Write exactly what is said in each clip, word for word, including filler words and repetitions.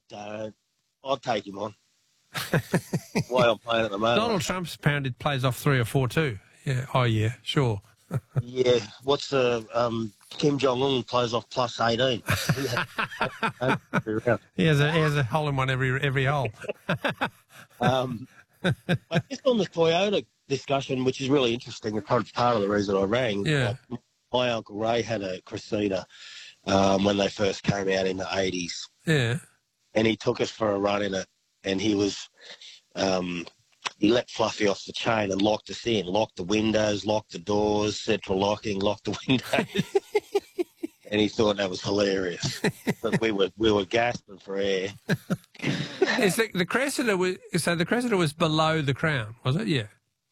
Don't. I'll take him on. Why I'm playing at the moment. Donald Trump's apparently plays off three or four too. Yeah. Oh, yeah, sure. Yeah. What's the um, Kim Jong Un plays off plus eighteen. he has a he has a hole in one every every hole. um, I guess on the Toyota discussion, which is really interesting, and part part of the reason I rang. Yeah. Like, my Uncle Ray had a Cressida um, when they first came out in the eighties. Yeah. And he took us for a run in it, and he was, um, he let Fluffy off the chain and locked us in, locked the windows, locked the doors, central locking, locked the windows. And he thought that was hilarious. But we were we were gasping for air. Is the, the Cressida was so the Cressida was below the Crown, was it? Yeah.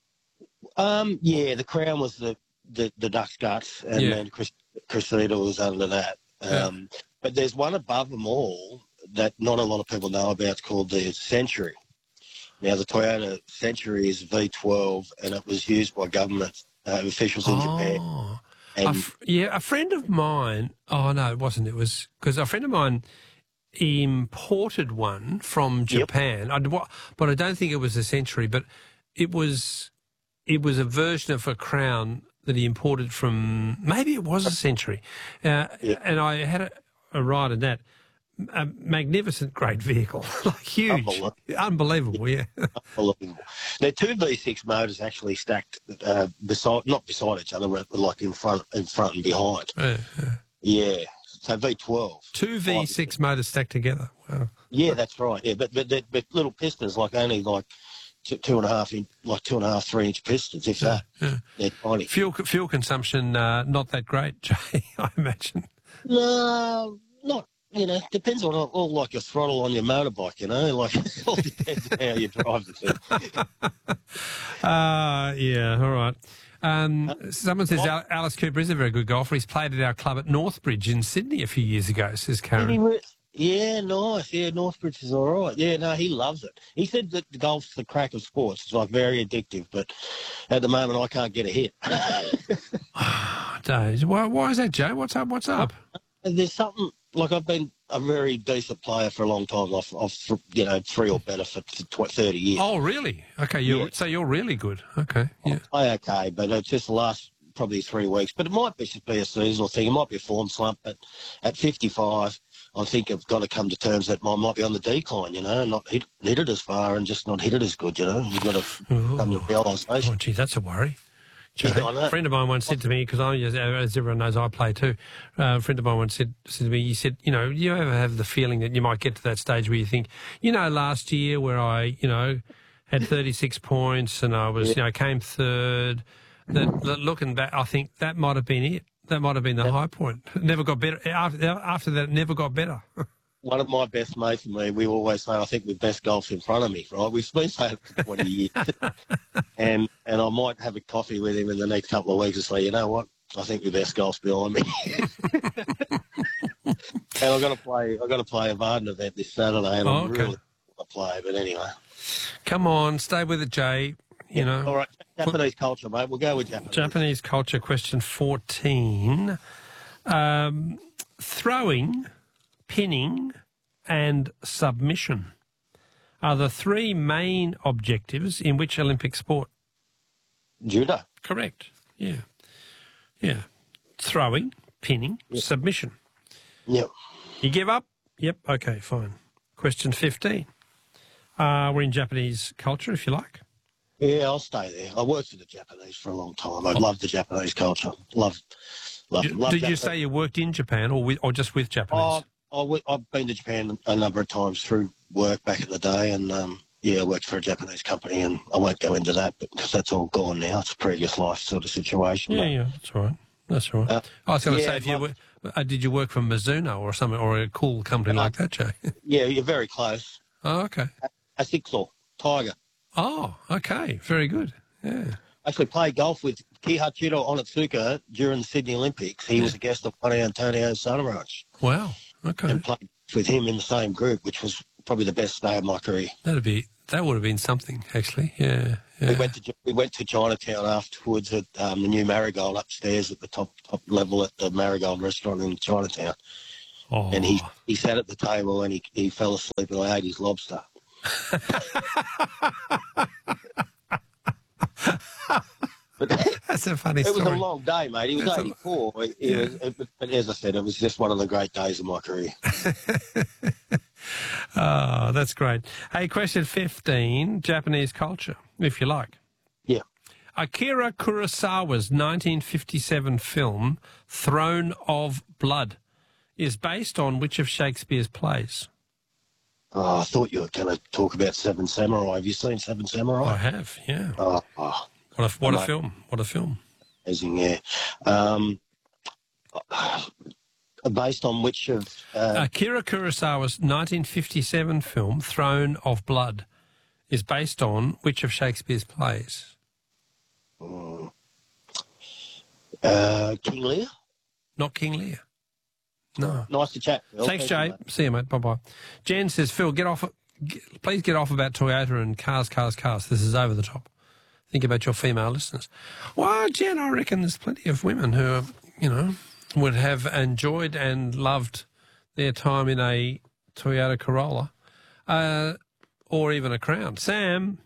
Um, yeah, the Crown was the, the, the duck's guts, and Yeah. then Chris, Cressida was under that. Yeah. Um, but there's one above them all that not a lot of people know about. It's called the Century. Now, the Toyota Century is V twelve, and it was used by government uh, officials in Japan. Oh. And A f- yeah, a friend of mine. Oh no, it wasn't. It was because a friend of mine imported one from Japan. I, but I don't think it was a Century. But it was it was a version of a Crown that he imported from. Maybe it was a Century. Uh, Yep. And I had a, a ride in that. A magnificent, great vehicle, like huge, Unbelievable. unbelievable. Yeah, Unbelievable. They're two V six motors actually stacked uh, beside, not beside each other, but like in front, in front and behind. yeah, yeah. Yeah. So V twelve. Two V six motors stacked together. Wow. Yeah, that's right. Yeah, but but, but little pistons, like only like two, two and a half inch, like two and a half, three inch pistons, if that. Yeah. They're tiny. Fuel fuel consumption uh, not that great, Jay. I imagine. No, not. You know, depends on all, all like your throttle on your motorbike. You know, like it all depends on how you drive the thing. Uh, yeah, all right. Um, someone says Al- Alice Cooper is a very good golfer. He's played at our club at Northbridge in Sydney a few years ago, says Karen. Yeah, nice. Yeah, Northbridge is all right. Yeah, no, he loves it. He said that the golf's the crack of sports. It's like very addictive, but at the moment I can't get a hit. Days. Why, why is that, Jay? What's up? What's up? There's something, like I've been a very decent player for a long time. I've, I've you know, three or better for tw- thirty years. Oh, really? Okay, you're, Yeah. so you're really good. Okay, yeah. I okay, but it's just the last probably three weeks. But it might be, just be a seasonal thing. It might be a form slump. But at fifty-five, I think I've got to come to terms that I might be on the decline, you know, not hit, hit it as far and just not hit it as good, you know. You've got to come to realisation. Oh, gee, that's a worry. Jay, Yeah, I know. a friend of mine once said to me, because I, as everyone knows, I play too. Uh, a friend of mine once said, said to me, he said, you know, you ever have the feeling that you might get to that stage where you think, you know, last year where I, you know, had thirty-six points and I was, Yeah. you know, came third. That, that looking back, I think that might have been it. That might have been the Yeah. high point. It never got better. After, after that, it never got better. One of my best mates and me, we always say, I think we're best golf in front of me, right? We've been saying it for twenty years. and and I might have a coffee with him in the next couple of weeks and say, you know what? I think the best golf's behind me. And I've got to play, I've got to play a Varden event this Saturday, and Oh, I'm okay. really going to play. But anyway. Come on, stay with it, Jay. You know. All right, Japanese culture, mate. We'll go with Japanese. Japanese culture, question fourteen. Um, throwing, pinning, and submission are the three main objectives in which Olympic sport? Judo. Correct. Yeah. Yeah. Throwing, pinning, submission. Yep. You give up? Yep. Okay, fine. Question fifteen. Uh, we're in Japanese culture, if you like. Yeah, I'll stay there. I worked with the Japanese for a long time. I love the Japanese culture. Love, love, Did, love did you Japan- say you worked in Japan or with, or just with Japanese? Oh, I w- I've been to Japan a number of times through work back in the day, and um, yeah, I worked for a Japanese company, and I won't go into that because that's all gone now. It's a previous life sort of situation. Yeah, but- yeah, that's all right. That's all right. Uh, I was going to yeah, say, if you my- were, uh, did you work for Mizuno or something, or a cool company Uh, like that, Jay? Yeah, you're very close. Oh, okay. A six-law, Tiger. Oh, okay. Very good. Yeah. Actually played golf with Kihachiro Onitsuka during the Sydney Olympics. He was a guest of Juan Antonio Sanaranch Wow. Okay. and played with him in the same group, which was probably the best day of my career. That'd be that would have been something, actually. Yeah. yeah. We went to we went to Chinatown afterwards at um, the new Marigold upstairs at the top top level at the Marigold restaurant in Chinatown, Oh. And he, he sat at the table and he, he fell asleep and I ate his lobster. But That's a funny it story. was a long day, mate. He was That's a- eighty-four. It, it Yeah. was, it, but as I said, it was just one of the great days of my career. Oh, that's great. Hey, question fifteen, Japanese culture, if you like. Yeah. Akira Kurosawa's nineteen fifty-seven film, Throne of Blood, is based on which of Shakespeare's plays? Oh, I thought you were going to talk about Seven Samurai. Have you seen Seven Samurai? I have, yeah. Oh, oh What a, what a Mate. film. What a film. amazing, yeah. Um, based on which of... Uh, Akira Kurosawa's nineteen fifty-seven film, Throne of Blood, is based on which of Shakespeare's plays? uh, King Lear? Not King Lear. No. Nice to chat, Phil. Thanks, Thank you, Jay. mate. See you, mate. Bye-bye. Jen says, Phil, get off. Get, please get off about Toyota and cars, cars, cars. This is over the top. Think about your female listeners. Well, Jen, I reckon there's plenty of women who, are, you know, would have enjoyed and loved their time in a Toyota Corolla uh, or even a Crown. Sam.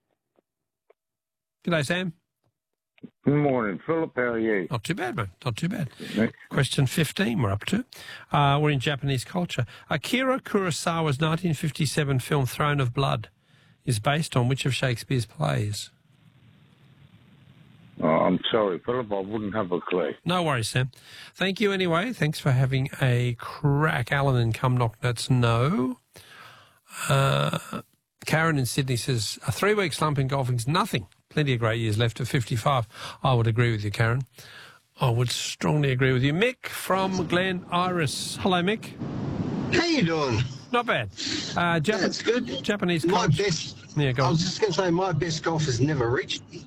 G'day, Sam. Good morning, Philip. How are you? Not too bad, mate. Not too bad. Next. Question fifteen we're up to. Uh, we're in Japanese culture. Akira Kurosawa's nineteen fifty-seven film Throne of Blood is based on which of Shakespeare's plays? Oh, I'm sorry, Philip. I wouldn't have a clue. No worries, Sam. Thank you anyway. Thanks for having a crack. Alan in Cumnock, that's no. Uh, Karen in Sydney says, a three-week slump in golfing's nothing. Plenty of great years left at fifty-five. I would agree with you, Karen. I would strongly agree with you. Mick from Glen Iris. Hello, Mick. How you doing? Not bad. Uh, Jap- That's good. Japanese My culture. best. Yeah, go I on. was just going to say my best golf has never reached me.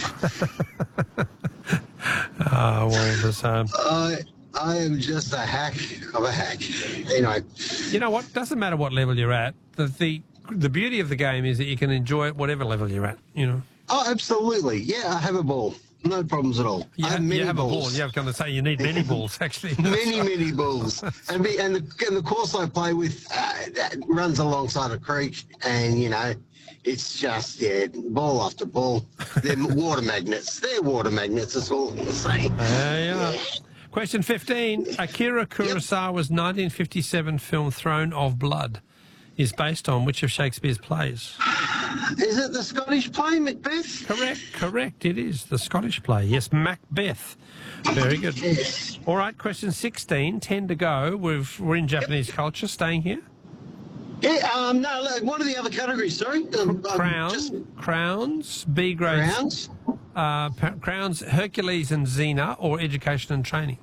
Ah, well, there's, um, I I am just a hack of a hack. Anyway, you know what? Doesn't matter what level you're at. The, the the beauty of the game is that you can enjoy it whatever level you're at. You know, oh, absolutely. Yeah, I have a ball. No problems at all. you I have, have many you have a ball. balls. And you have going to say you need many balls. Actually, Many, many balls. And, be, and, the, and the course I play with uh, that runs alongside a creek, and, you know, it's just, yeah, ball after ball. They're water magnets. They're water magnets, that's all I'm saying. There you are. Question fifteen. Akira Kurosawa's nineteen fifty-seven film Throne of Blood is based on which of Shakespeare's plays? Is it the Scottish play, Macbeth? Correct, correct. It is the Scottish play. Yes, Macbeth. Very good. Yes. All right, question sixteen. ten to go. We've, we're in Japanese culture. Staying here. Yeah, um, no, look, what are the other categories, sorry? Um, um, Crowns, just crowns, B grade. Crowns? Uh, pa- crowns, Hercules and Xena, or education and training.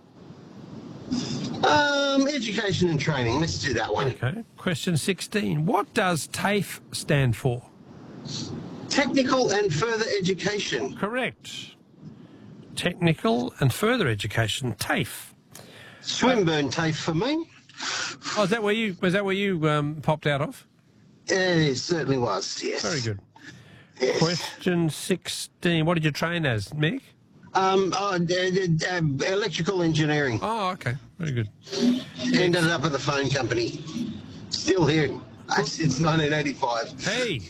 Um, education and training. Let's do that one. Okay. Question sixteen. What does TAFE stand for? Technical and further education. Correct. Technical and further education, TAFE. Swinburne TAFE for me. Oh, is that where you was that where you um, popped out of? It certainly was, yes. Very good. Yes. Question sixteen. What did you train as, Mick? Um, oh, d- d- d- um, electrical engineering. Oh, okay. Very good. Ended up at the phone company. Still here. Uh, Since nineteen eighty-five. Hey.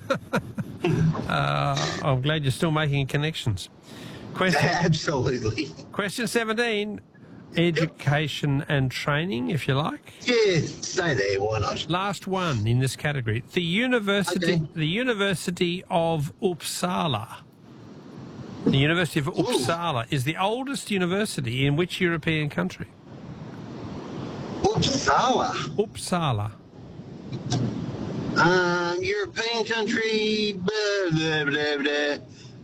uh, I'm glad you're still making connections. Question Absolutely. Question seventeen. Education and training, if you like. Yeah, stay there. Why not? Last one in this category. The University, Okay. the University of Uppsala. The University of Uppsala is the oldest university in which European country? Uppsala. Uppsala. Um, European country. Blah, blah, blah, blah.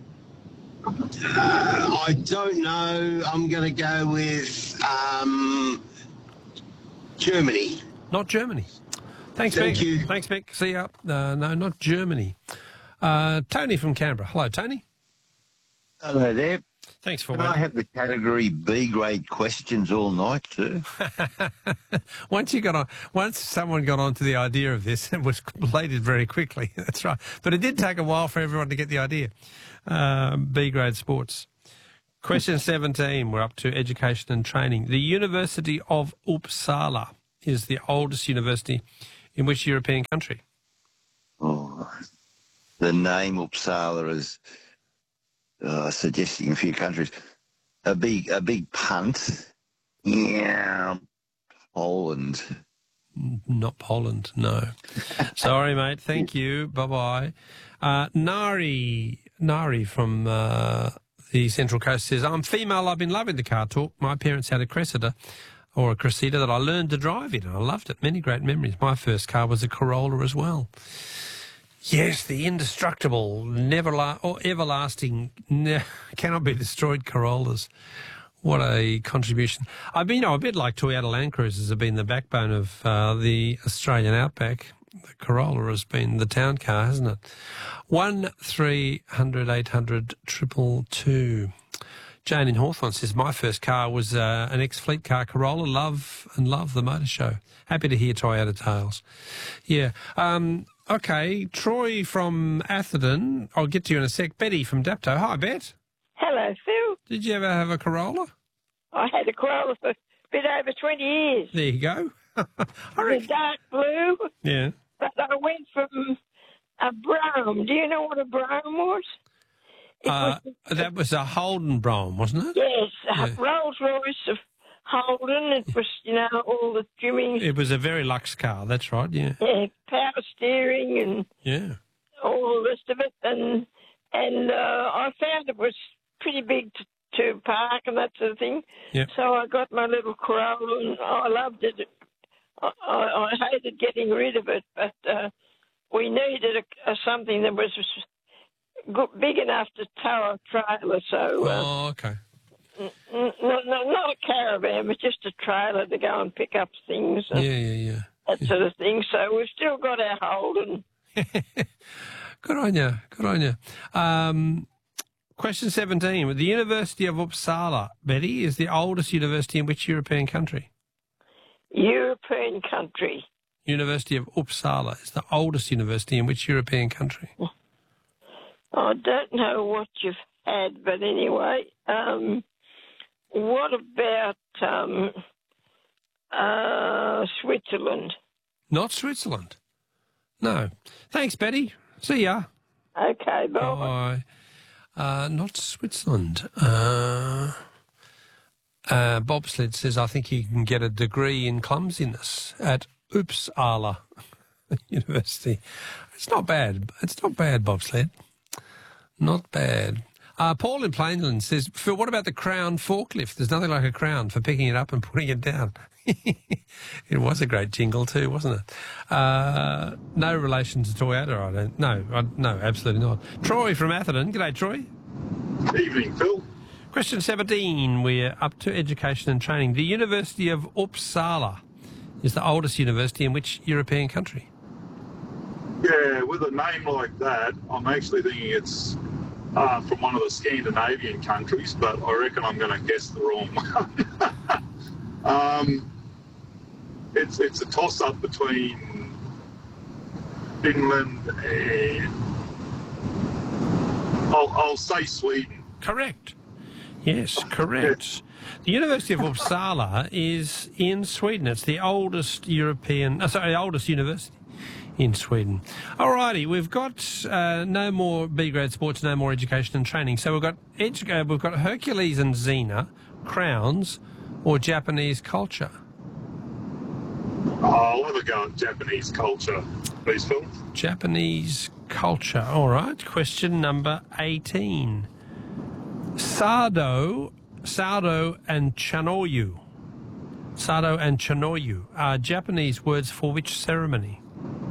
Uh, I don't know. I'm going to go with um, Germany. Not Germany. Thanks, Thank Mick. you. Thanks, Mick. See ya. Uh, no, not Germany. Uh, Tony from Canberra. Hello, Tony. Hello there. Thanks for Can I waiting. have the category B grade questions all night too? Once you got on, once someone got onto the idea of this, it was completed very quickly. That's right. But it did take a while for everyone to get the idea. Um, B grade sports. Question seventeen. We're up to education and training. The University of Uppsala is the oldest university in which European country? Oh, the name Uppsala is uh, suggesting a few countries. A big, a big punt. Yeah, Poland. Not Poland, no. Sorry, mate. Thank you. Bye-bye. Uh, Nari, Nari from uh, the Central Coast says, I'm female, I've been loving the car talk. My parents had a Cressida or a Cressida that I learned to drive in, and I loved it. Many great memories. My first car was a Corolla as well. Yes, the indestructible, never la- or everlasting, ne- cannot be destroyed Corollas. What a contribution. I mean, you know, a bit like Toyota Land Cruisers have been the backbone of uh, the Australian outback. The Corolla has been the town car, hasn't it? One three hundred eight hundred triple two. Jane in Hawthorne says, my first car was uh, an ex-fleet car Corolla. Love and love the motor show. Happy to hear Toyota tales. Yeah. Um, okay, Troy from Atherton. I'll get to you in a sec. Betty from Dapto. Hi, Bet. Hello, Phil. Did you ever have a Corolla? I had a Corolla for a bit over twenty years. There you go. I It was reckon. dark blue, Yeah. but I went from a Brougham. Do you know what a Brougham was? It Uh, was that was a Holden Brougham, wasn't it? yes, a Yeah. Rolls Royce of Holden. It was, you know, all the trimmings, It was a very luxe car, that's right, yeah. yeah, power steering and Yeah. all the rest of it. And and uh, I found it was pretty big to, to park and that sort of thing. Yep. So I got my little Corolla and I loved it. I, I, I hated getting rid of it, but uh, we needed a, a, something that was good, big enough to tow a trailer. So uh, Oh, okay. n- n- n- not a caravan, but just a trailer to go and pick up things and Yeah, yeah, that sort of thing. So we've still got our Holden. yeah. Good on you. Good on you. Um, question seventeen. The University of Uppsala, Betty, is the oldest university in which European country? European country. University of Uppsala is the oldest university in which European country? I don't know what you've had, but anyway, um, what about um, uh, Switzerland? Not Switzerland. No. Thanks, Betty. See ya. Okay, bye. Bye. Uh, not Switzerland. Uh, uh, Bobsled says, I think you can get a degree in clumsiness at Uppsala University. It's not bad. It's not bad, Bobsled. Not bad. Uh, Paul in Plainland says, Phil, what about the Crown forklift? There's nothing like a crown for picking it up and putting it down. It was a great jingle too, wasn't it? Uh, no relation to Toyota, I don't. No, I, no, absolutely not. Troy from Atherton. G'day, Troy. Evening, Phil. Question seventeen. We're up to education and training. The University of Uppsala is the oldest university in which European country? Yeah, with a name like that, I'm actually thinking it's uh, from one of the Scandinavian countries, but I reckon I'm going to guess the wrong one. um, it's it's a toss-up between Finland and I'll, I'll say Sweden. Correct. Yes, correct. The University of Uppsala is in Sweden. It's the oldest European, uh, sorry, the oldest university in Sweden. All righty, we've got uh, no more B-grade sports, no more education and training. So we've got edu- uh, we've got Hercules and Xena, crowns, or Japanese culture. I'll have a go at Japanese culture, please, Phil. Japanese culture. All right. Question number eighteen. Sado, Sado and Chanoyu. Sado and Chanoyu are Japanese words for which ceremony?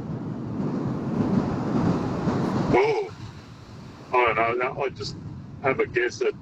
Whoa. I don't know. I just have a guess at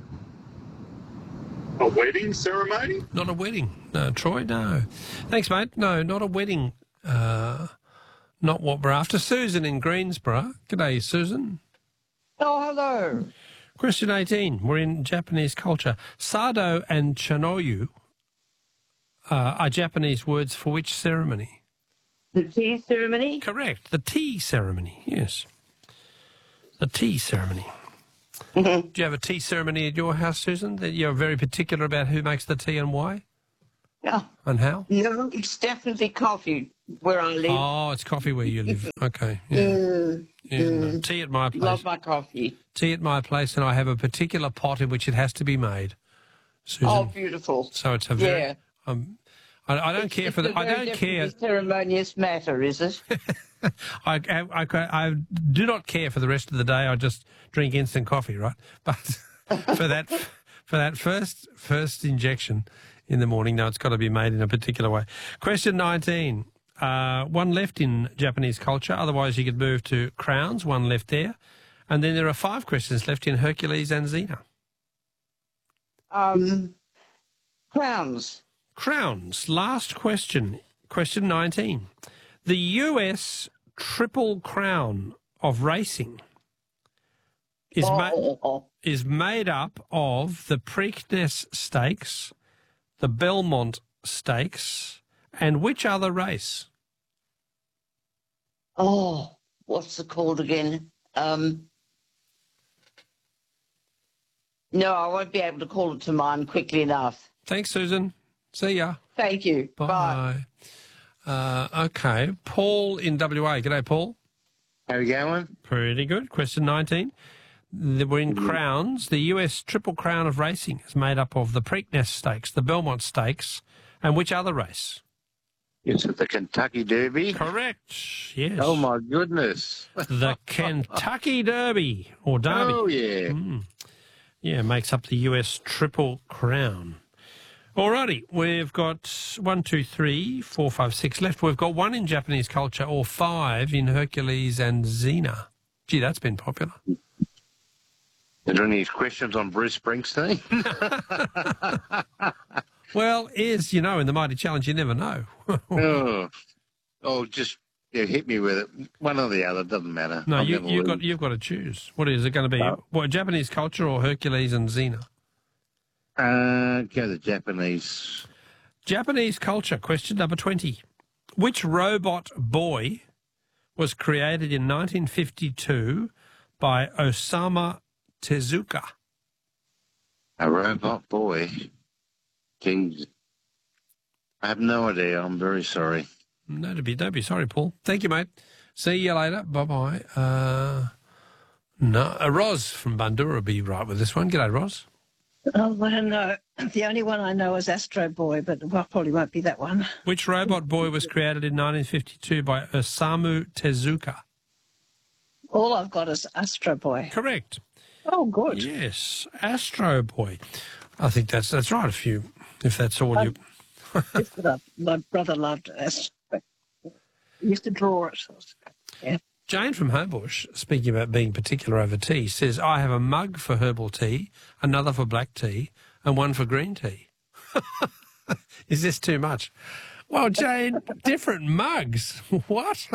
a wedding ceremony. Not a wedding. No, Troy, no. Thanks, mate. No, not a wedding. Uh, not what we're after. Susan in Greensborough. G'day, Susan. Oh, hello. Question eighteen. We're in Japanese culture. Sado and Chanoyu uh, are Japanese words for which ceremony? The tea ceremony? Correct. The tea ceremony, yes. The tea ceremony. Mm-hmm. Do you have a tea ceremony at your house, Susan, that you're very particular about who makes the tea and why? Yeah. And how? No, it's definitely coffee where I live. Oh, it's coffee where you live. Okay. Yeah. Mm, yeah mm. no. Tea at my place. Love my coffee. Tea at my place, and I have a particular pot in which it has to be made. Susan. Oh, beautiful. So it's a very. Yeah. Um, I, I don't It's, care it's for the. a I very don't care. ceremonious matter, is it? I, I, I, I do not care for the rest of the day. I just drink instant coffee, right? But for that, for that first first injection in the morning, no, it's got to be made in a particular way. Question nineteen. Uh, one left in Japanese culture. Otherwise, you could move to crowns. One left there, and then there are five questions left in Hercules and Xena. Um, crowns. Crowns. Last question. Question nineteen. The U S Triple Crown of racing is, oh, ma- oh, oh. is made up of the Preakness Stakes, the Belmont Stakes, and which other race? Oh, what's it called again? Um, no, I won't be able to call it to mind quickly enough. Thanks, Susan. See ya. Thank you. Bye. Bye. Uh, okay. Paul in W A. G'day, Paul. How you going? Pretty good. Question nineteen. We're in crowns. The U S Triple Crown of Racing is made up of the Preakness Stakes, the Belmont Stakes, and which other race? Is it the Kentucky Derby? Correct. Yes. Oh, my goodness. The Kentucky Derby, or Derby. Oh, yeah. Mm. Yeah, makes up the U S Triple Crown. Alrighty, we've got one, two, three, four, five, six left. We've got one in Japanese culture, or five in Hercules and Xena. Gee, that's been popular. Are there any questions on Bruce Springsteen? Well, is, you know, in the Mighty Challenge, you never know. oh. oh, just yeah, hit me with it. One or the other, doesn't matter. No, I'm you, gonna you've lose. got you've got to choose. What is it going to be? No. What, Japanese culture or Hercules and Xena? Uh, go the Japanese. Japanese culture, question number twenty. Which robot boy was created in nineteen fifty-two by Osamu Tezuka? A robot boy. Jeez. I have no idea. I'm very sorry. No, don't be, don't be sorry, Paul. Thank you, mate. See you later. Bye-bye. Uh, no, uh, Roz from Bundoora will be right with this one. G'day, Roz. Oh, I don't know. The only one I know is Astro Boy, but well, probably won't be that one. Which robot boy was created in nineteen fifty-two by Osamu Tezuka? All I've got is Astro Boy. Correct. Oh, good. Yes, Astro Boy. I think that's that's right. If you, if that's all you. It's what I- my brother loved Astro. He used to draw it. Yeah. Jane from Homebush, speaking about being particular over tea, says, I have a mug for herbal tea, another for black tea, and one for green tea. Is this too much? Well, Jane, different mugs. What?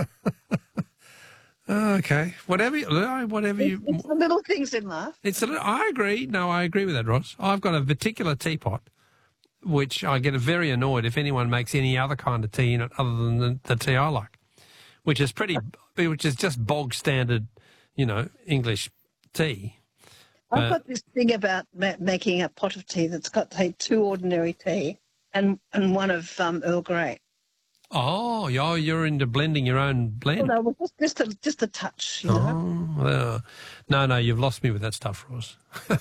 Okay. Whatever you, whatever you... It's the little things in life. It's a little, I agree. No, I agree with that, Ross. I've got a particular teapot, which I get very annoyed if anyone makes any other kind of tea in it other than the, the tea I like, which is pretty, which is just bog standard, you know, English tea. I've Uh, got this thing about ma- making a pot of tea that's got, say, two ordinary tea and, and one of um, Earl Grey. Oh, you're, you're into blending your own blend. Well, no, just, just, a, just a touch, you know. Oh, well, no, no, you've lost me with that stuff, Ross.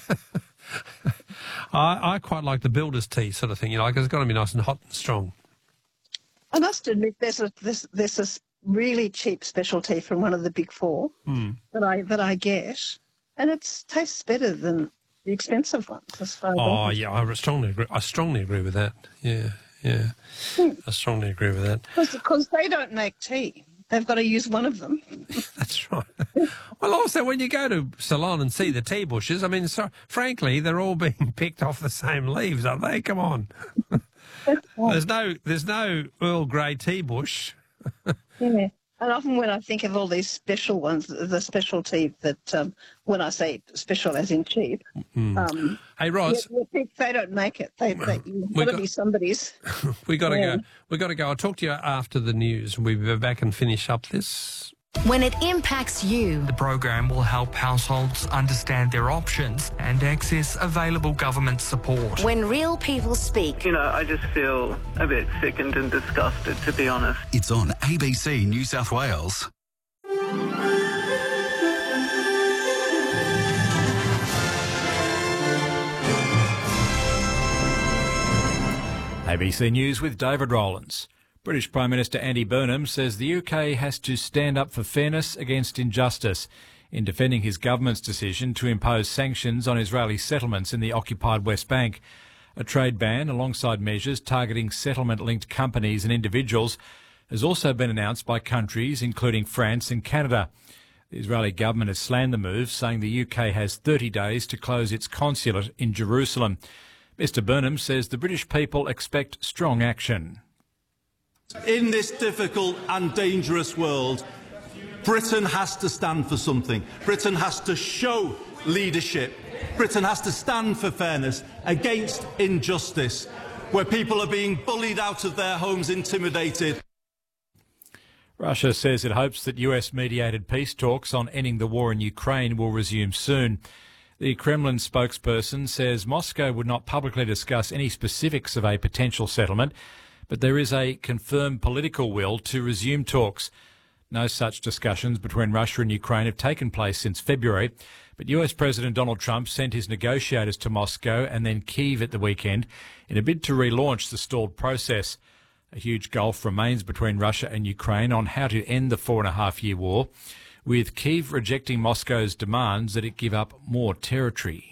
I, I quite like the builder's tea sort of thing, you know, because it's got to be nice and hot and strong. I must admit, there's a there's, there's a s- really cheap specialty from one of the big four Hmm. that I that I get, and it tastes better than the expensive ones. As far as Oh, I'm yeah, I strongly agree. I strongly agree with that. Yeah, yeah. I strongly agree with that. Because they don't make tea. They've got to use one of them. That's right. Well, also, when you go to Ceylon and see the tea bushes, I mean, so, frankly, they're all being picked off the same leaves, aren't they? Come on. There's no, there's no Earl Grey tea bush. Yeah. And often when I think of all these special ones, the specialty that, um, when I say special as in cheap, um, Hey, Ross, yeah, yeah, they don't make it. They, they, you've We got to got- be somebody's. we got to Yeah. go. We got to go. I'll talk to you after the news. We'll be back and finish up this When it impacts you. The program will help households understand their options and access available government support. When real people speak. You know, I just feel a bit sickened and disgusted, to be honest. It's on A B C New South Wales. A B C News with David Rowlands. British Prime Minister Andy Burnham says the U K has to stand up for fairness against injustice in defending his government's decision to impose sanctions on Israeli settlements in the occupied West Bank. A trade ban, alongside measures targeting settlement-linked companies and individuals, has also been announced by countries including France and Canada. The Israeli government has slammed the move, saying the U K has thirty days to close its consulate in Jerusalem. Mister Burnham says the British people expect strong action. In this difficult and dangerous world, Britain has to stand for something. Britain has to show leadership. Britain has to stand for fairness against injustice, where people are being bullied out of their homes, intimidated. Russia says it hopes that U S-mediated peace talks on ending the war in Ukraine will resume soon. The Kremlin spokesperson says Moscow would not publicly discuss any specifics of a potential settlement, but there is a confirmed political will to resume talks. No such discussions between Russia and Ukraine have taken place since February, but U S President Donald Trump sent his negotiators to Moscow and then Kyiv at the weekend in a bid to relaunch the stalled process. A huge gulf remains between Russia and Ukraine on how to end the four-and-a-half-year war, with Kyiv rejecting Moscow's demands that it give up more territory.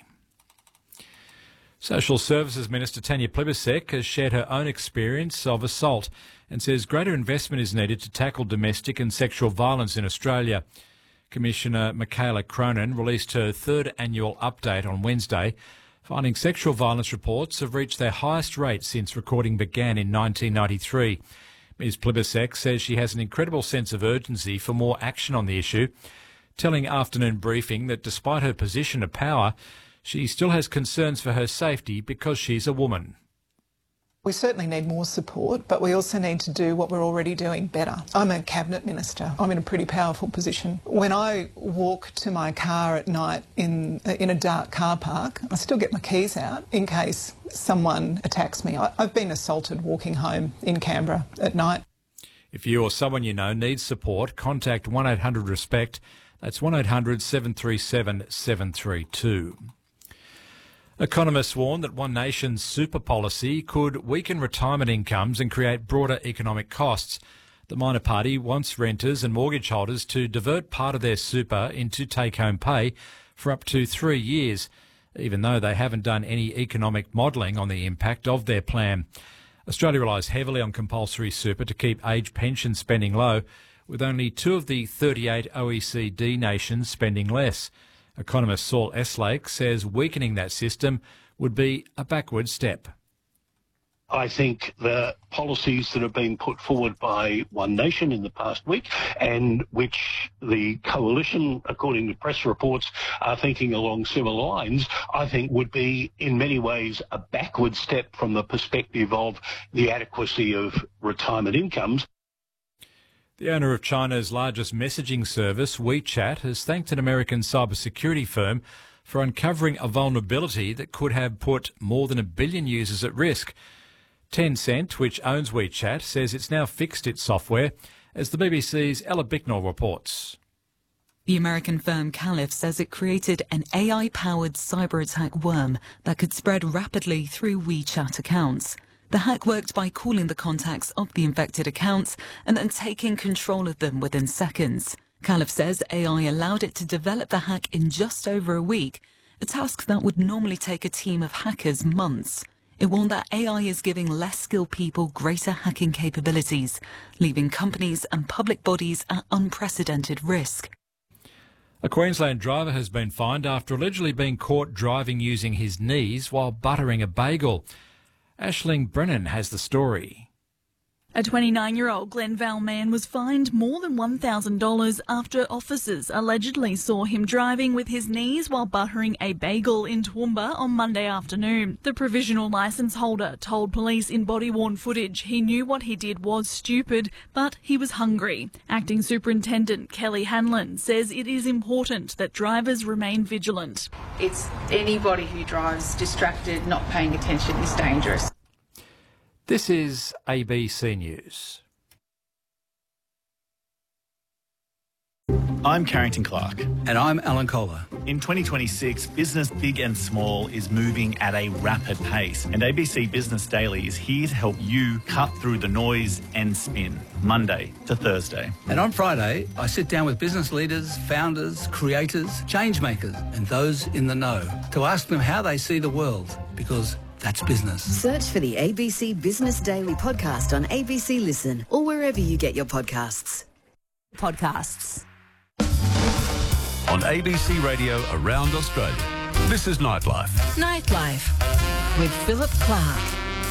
Social Services Minister Tanya Plibersek has shared her own experience of assault and says greater investment is needed to tackle domestic and sexual violence in Australia. Commissioner Michaela Cronin released her third annual update on Wednesday, finding sexual violence reports have reached their highest rate since recording began in nineteen ninety-three. Miz Plibersek says she has an incredible sense of urgency for more action on the issue, telling Afternoon Briefing that despite her position of power, she still has concerns for her safety because she's a woman. We certainly need more support, but we also need to do what we're already doing better. I'm a cabinet minister. I'm in a pretty powerful position. When I walk to my car at night in in a dark car park, I still get my keys out in case someone attacks me. I, I've been assaulted walking home in Canberra at night. If you or someone you know needs support, contact one eight hundred RESPECT. That's one eight hundred seven three seven seven three two. Economists warn that One Nation's super policy could weaken retirement incomes and create broader economic costs. The minor party wants renters and mortgage holders to divert part of their super into take-home pay for up to three years, even though they haven't done any economic modelling on the impact of their plan. Australia relies heavily on compulsory super to keep age pension spending low, with only two of the thirty-eight O E C D nations spending less. Economist Saul Eslake says weakening that system would be a backward step. I think the policies that have been put forward by One Nation in the past week, and which the coalition, according to press reports, are thinking along similar lines, I think would be in many ways a backward step from the perspective of the adequacy of retirement incomes. The owner of China's largest messaging service, WeChat, has thanked an American cybersecurity firm for uncovering a vulnerability that could have put more than a billion users at risk. Tencent, which owns WeChat, says it's now fixed its software, as the B B C's Ella Bicknell reports. The American firm Caliph says it created an A I-powered cyber-attack worm that could spread rapidly through WeChat accounts. The hack worked by calling the contacts of the infected accounts and then taking control of them within seconds. Caliph says A I allowed it to develop the hack in just over a week, a task that would normally take a team of hackers months. It warned that A I is giving less skilled people greater hacking capabilities, leaving companies and public bodies at unprecedented risk. A Queensland driver has been fined after allegedly being caught driving using his knees while buttering a bagel. Aisling Brennan has the story. A twenty-nine-year-old Glenvale man was fined more than one thousand dollars after officers allegedly saw him driving with his knees while buttering a bagel in Toowoomba on Monday afternoon. The provisional licence holder told police in body-worn footage he knew what he did was stupid, but he was hungry. Acting Superintendent Kelly Hanlon says it is important that drivers remain vigilant. It's anybody who drives distracted, not paying attention is dangerous. This is A B C News. I'm Carrington Clark. And I'm Alan Kohler. In twenty twenty-six, business big and small is moving at a rapid pace, and A B C Business Daily is here to help you cut through the noise and spin, Monday to Thursday. And on Friday, I sit down with business leaders, founders, creators, change makers, and those in the know to ask them how they see the world, because that's business. Search for the A B C Business Daily podcast on A B C Listen or wherever you get your podcasts. Podcasts. On A B C Radio around Australia, this is Nightlife. Nightlife with Philip Clark.